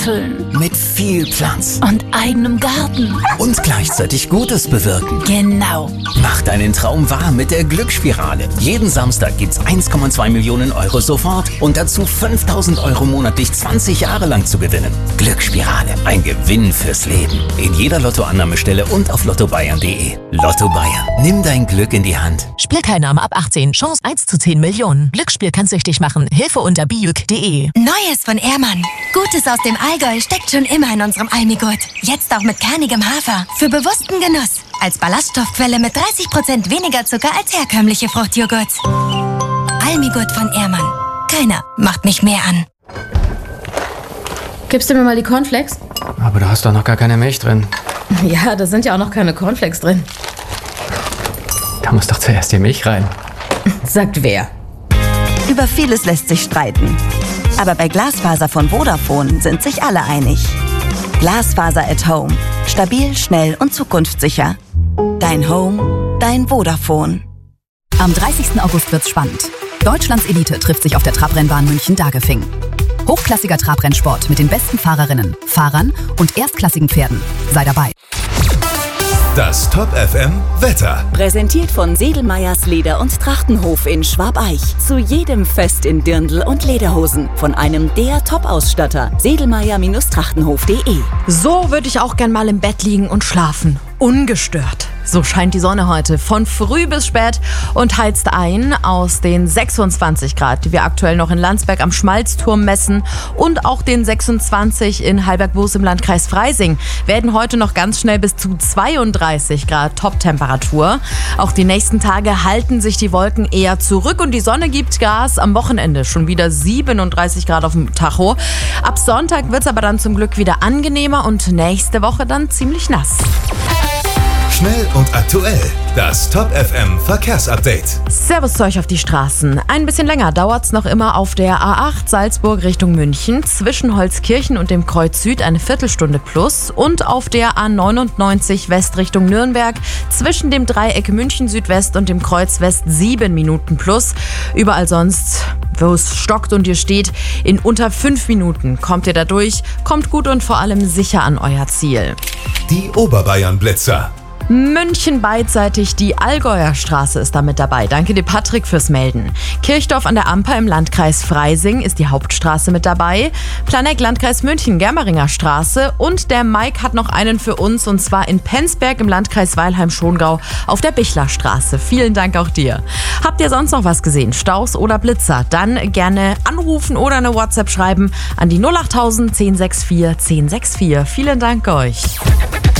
Wurzeln. Mit viel Platz. Und eigenem Garten. Und gleichzeitig Gutes bewirken. Genau. Mach deinen Traum wahr mit der Glücksspirale. Jeden Samstag gibt's 1,2 Millionen Euro sofort und dazu 5.000 Euro monatlich 20 Jahre lang zu gewinnen. Glücksspirale. Ein Gewinn fürs Leben. In jeder Lottoannahmestelle und auf lottobayern.de. Lotto Bayern. Nimm dein Glück in die Hand. Spielteilnahme ab 18. Chance 1 zu 10 Millionen. Glücksspiel kann süchtig machen. Hilfe unter bijuk.de. Neues von Ehrmann. Gutes aus dem Allgäu steckt schon immer in unserem Almigurt. Jetzt auch mit kernigem Hafer. Für bewussten Genuss. Als Ballaststoffquelle mit 30% weniger Zucker als herkömmliche Fruchtjoghurts. Almigurt von Ehrmann. Keiner macht mich mehr an. Gibst du mir mal die Cornflakes? Aber da hast doch noch gar keine Milch drin. Ja, da sind ja auch noch keine Cornflakes drin. Da muss doch zuerst die Milch rein. Sagt wer? Über vieles lässt sich streiten. Aber bei Glasfaser von Vodafone sind sich alle einig. Glasfaser at Home. Stabil, schnell und zukunftssicher. Dein Home, dein Vodafone. Am 30. August wird's spannend. Deutschlands Elite trifft sich auf der Trabrennbahn München-Dagefing. Hochklassiger Trabrennsport mit den besten Fahrerinnen, Fahrern und erstklassigen Pferden. Sei dabei. Das Top FM Wetter. Präsentiert von Sedelmeyers Leder- und Trachtenhof in Schwabeich. Zu jedem Fest in Dirndl und Lederhosen. Von einem der Top-Ausstatter. Sedelmeyer-Trachtenhof.de. So würde ich auch gern mal im Bett liegen und schlafen. Ungestört. So scheint die Sonne heute von früh bis spät und heizt ein. Aus den 26 Grad, die wir aktuell noch in Landsberg am Schmalzturm messen, und auch den 26 in Heilberg-Buß im Landkreis Freising, werden heute noch ganz schnell bis zu 32 Grad Top-Temperatur. Auch die nächsten Tage halten sich die Wolken eher zurück und die Sonne gibt Gas. Am Wochenende schon wieder 37 Grad auf dem Tacho. Ab Sonntag wird es aber dann zum Glück wieder angenehmer und nächste Woche dann ziemlich nass. Schnell und aktuell. Das Top FM Verkehrsupdate. Servus zu euch auf die Straßen. Ein bisschen länger dauert's noch immer auf der A8 Salzburg Richtung München. Zwischen Holzkirchen und dem Kreuz Süd eine Viertelstunde plus. Und auf der A99 West Richtung Nürnberg. Zwischen dem Dreieck München Südwest und dem Kreuz West 7 Minuten plus. Überall sonst, wo es stockt und ihr steht, in unter 5 Minuten kommt ihr da durch. Kommt gut und vor allem sicher an euer Ziel. Die Oberbayern-Blitzer. München beidseitig, die Allgäuer Straße ist da mit dabei. Danke dir, Patrick, fürs Melden. Kirchdorf an der Amper im Landkreis Freising ist die Hauptstraße mit dabei. Planegg, Landkreis München, Germeringer Straße. Und der Mike hat noch einen für uns, und zwar in Penzberg im Landkreis Weilheim-Schongau auf der Bichlerstraße. Vielen Dank auch dir. Habt ihr sonst noch was gesehen? Staus oder Blitzer? Dann gerne anrufen oder eine WhatsApp schreiben an die 08000 1064 1064. Vielen Dank euch.